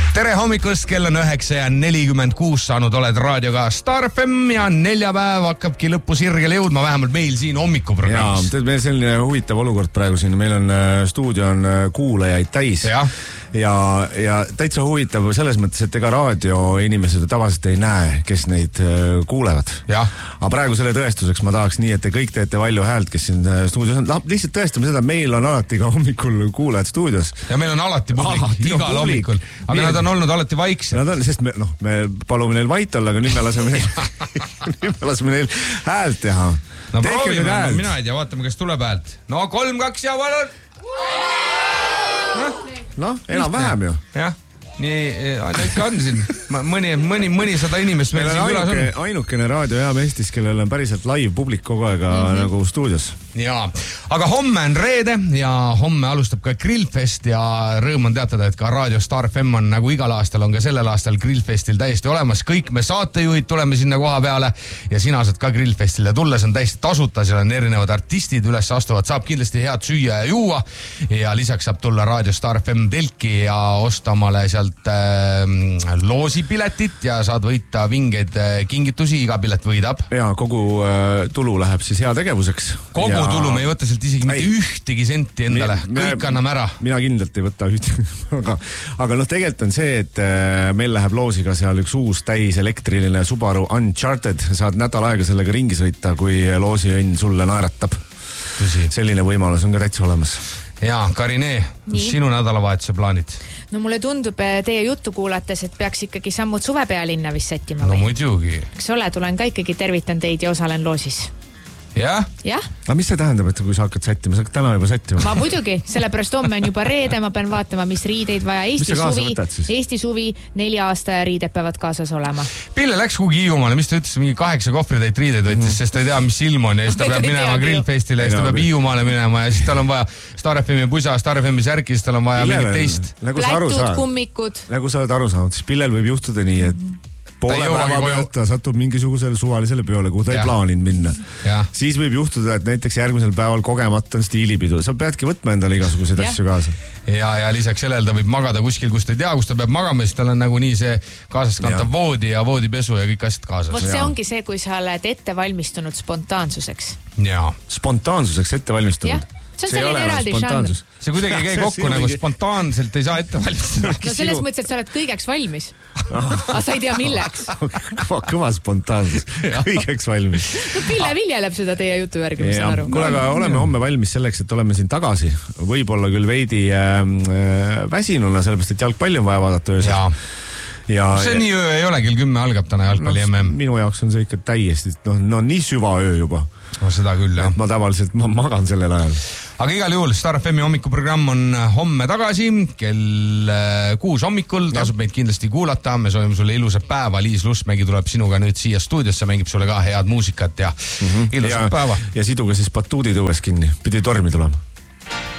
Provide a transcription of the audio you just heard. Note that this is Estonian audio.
Tere hommikust, kell on 9:46 saanud, oled raadioga Star FM ja neljapäev hakkabki lõppu sirgele jõudma, vähemalt meil siin hommikuprogrammis. Tead, meil selline huvitav olukord praegu siin, meil on stuudio on kuulajaid täis ja täitsa huvitav selles mõttes, et ega raadioinimesed tavaliselt ei näe, kes neid kuulevad. Aga praegu selle tõestuseks ma tahaks nii, et te kõik teete valju häält, kes siin stuudios on. Lihtsalt tõestame seda, meil on alati ka hommikul kuulajad stuudios. Ja meil on alati publik, igal hommikul. Aga nad on olnud alati vaiksed. Nad on, sest me palume neil vait olla, aga nüüd me laseme neil häält teha. No proovime, mina ei tea, vaatame, kas tuleb häält. No 3-2 ja palun! Enam vähem ju. Jah, nii ikka on siin. Mõni sada inimest meil siin külas on. Ainukene raadiojaam Eestis, kellel on päriselt live publik kogu aega nagu stuudios. Jaa, aga homme on reede ja homme alustab ka Grillfest ja rõõm on teatada, et ka Raadio Star FM on nagu igal aastal on ka sellel aastal Grillfestil täiesti olemas. Kõik me saatejuhid tuleme sinna koha peale ja sina saad ka Grillfestile tulla, see on täiesti tasuta, seal on erinevad artistid üles astuvad, saab kindlasti head süüa ja juua ja lisaks saab tulla Raadio Star FM telki ja osta omale sealt loosipiletit ja saad võita vingeid kingitusi, iga pilet võidab. Ja kogu tulu läheb siis heategevuseks. Kogu tulu, me ei võta sealt isegi mitte ühtegi senti endale, kõik anname ära. Mina kindlalt ei võta ühtegi, aga tegelikult on see, et meil läheb loosiga seal üks uus täis elektriline Subaru Uncharted, saad nädal aega sellega ringi sõita, kui loosiõnn sulle naeratab. Selline võimalus on ka täitsa olemas. Jaa, Karine, sinu nädalavahetuse plaanid? No mulle tundub teie juttu kuulates, et peaks ikkagi sammud suvepealinna vist sättima või? No muidugi. Eks ole, tulen ka ikkagi tervitan teid ja osalen loosis. Jah? Aga mis see tähendab, et kui sa hakkad sättima? Sa hakkad täna juba sättima? Ma muidugi, sellepärast homme on juba reede, ma pean vaatama, mis riideid vaja. Eesti suvi 4 aasta ja riided peavad kaasas olema. Pille läks kuhugi Hiiumaale, mis ta ütles, mingi 8 kohvritäit riideid võttis, sest ta ei tea, mis ilm on ja siis ta peab minema Grillfestile ja siis ta peab Hiiumaale minema ja siis tal on vaja Star FM pusa, Star FM särki, siis tal on vaja mingit teist. Plätud, kummikud. Nagu sa oled aru saanud, siis Pillel võib juhtuda nii, et poole päeva pealt ta satub mingisugusele suvalisele peole, kuhu ta ei plaaninud minna. Siis võib juhtuda, et näiteks järgmisel päeval kogemata on stiilipidu. Sa peadki võtma endale igasuguseid asju kaasa. Ja lisaks sellel ta võib magada kuskil, kus ta ei tea, kus ta peab magama, siis tal on nagu nii see kaasas kantav voodi ja voodipesu ja kõik asjad kaasas. Vot see ongi see, kui sa oled ette valmistunud spontaansuseks. Spontaansuseks ette valmistunud. See on selline eraldi žanr. See kuidagi ei käi kokku, nagu spontaanselt ei saa ette valmistada. No selles mõttes, et sa oled kõigeks valmis. Aga sa ei tea milleks. Kõva spontaansus. Kõigeks valmis. No Pille viljeleb seda teie jutu järgi, mis on aru. Kuule, aga oleme homme valmis selleks, et oleme siin tagasi. Võib-olla küll veidi väsinuna, sellepärast, et jalgpalli on vaja vaadata öösel. See nii öö ei ole, kell 10 algab täna jalgpalli MM. Minu jaoks on see ikka täiesti, nii süva öö juba. Seda küll, jah. Ma tavaliselt magan sellel ajal. Aga igal juhul Star FM hommikuprogramm on homme tagasi kell 6 hommikul, tasub meid kindlasti kuulata, me soovime sulle ilusat päeva, Liis Lustmägi tuleb sinuga nüüd siia stuudiosse, mängib sulle ka head muusikat ja ilusat päeva. Ja siduga siis batuudid õues kinni, pidi tormi tulema.